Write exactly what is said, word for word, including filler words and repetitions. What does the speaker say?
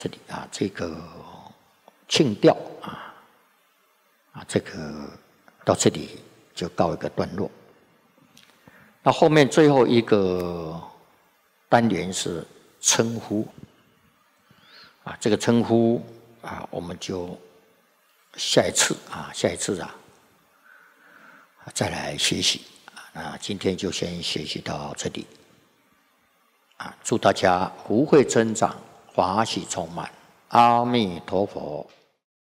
这里啊，这个庆调啊啊，这个到这里就告一个段落。那后面最后一个单元是称呼啊，这个称呼啊，我们就下一次啊，下一次啊，再来学习啊。今天就先学习到这里啊，祝大家福慧增长，法喜充满，阿弥陀佛。